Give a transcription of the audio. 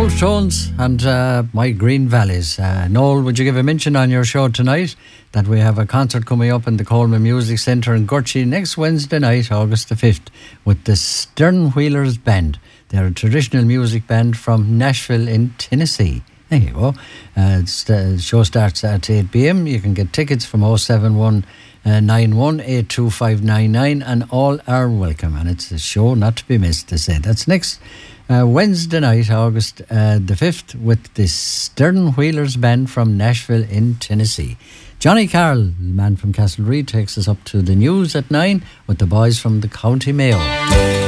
Wolf Tones and My Green Valleys. Noel, would you give a mention on your show tonight that we have a concert coming up in the Coleman Music Centre in Gurchie next Wednesday night, August the 5th, with the Sternwheelers Band. They're a traditional music band from Nashville in Tennessee. There you go. The show starts at 8 p.m. You can get tickets from 071 91 82599, and all are welcome. And it's a show not to be missed, they say. That's next Wednesday night, August the 5th, with the Sternwheelers Band from Nashville in Tennessee. Johnny Carroll, the man from Castlereagh, takes us up to the news at 9 with the boys from the County Mayo.